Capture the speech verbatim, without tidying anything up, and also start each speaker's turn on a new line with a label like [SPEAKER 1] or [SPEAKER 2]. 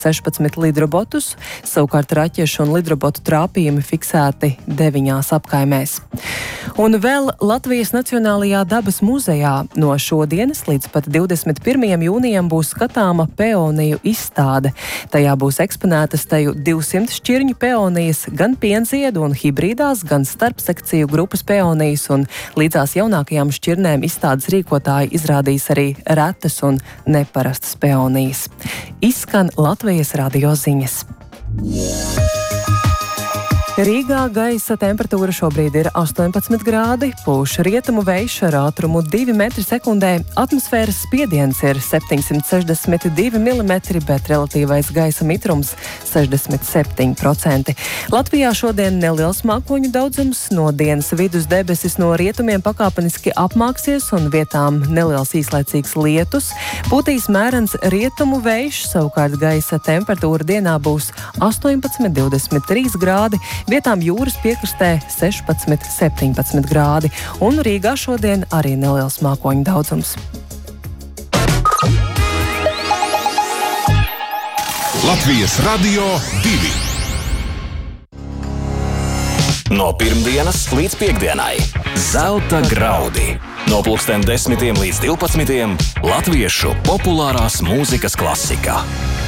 [SPEAKER 1] sešpadsmit lidrobotus, savukārt raķešu un lidrobotu trāpījumi fiksēti deviņās apkaimēs. Un vēl Latvijas Nacionālajā dabas muzejā no šodienas līdz pat divdesmit pirmajam jūnijam būs skatāma peoniju izstāde. Tajā būs eksponētas teju divsimt šķirņu peonijas, gan pienziedu un hibrīdās, gan starpsekciju grupas peonijas, un līdzās jaunākajām šķirnēm izstādes rīkotāji izrādīs arī retas un neparastas peonijas. Izskan Latvijas radio ziņas. Rīgā gaisa temperatūra šobrīd ir astoņpadsmit grādi, pūš rietumu vējš ar ātrumu divi metri sekundē, atmosfēras spiediens ir septiņsimt sešdesmit divi milimetri, bet relatīvais gaisa mitrums sešdesmit septiņi procenti. Latvijā šodien neliels mākoņu daudzums, no dienas vidus debesis no rietumiem pakāpeniski apmāksies un vietām neliels īslaicīgs lietus. Pūtīs mērens rietumu vējš, savukārt gaisa temperatūra dienā būs astoņpadsmit divdesmit trīs grādi, vietām jūras piekrastē sešpadsmit septiņpadsmit grādi, un Rīgā šodien arī neliels mākoņu daudzums.
[SPEAKER 2] Latvijas radio divi. No pirmdienas līdz piekdienai Zelta graudi. No pulksten desmitiem līdz divpadsmitiem latviešu populārās mūzikas klasika.